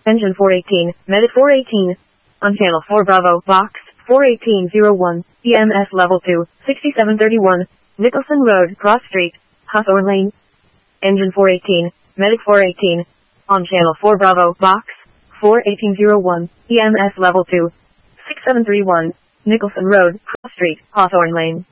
Engine 418, Medic 418. On channel 4 Bravo, box 41801, EMS level 2, 6731, Nicholson Road, Cross Street, Hawthorne Lane. Engine 418, Medic 418. On channel 4 Bravo, box 41801, EMS level 2, 6731, Nicholson Road, Cross Street, Hawthorne Lane.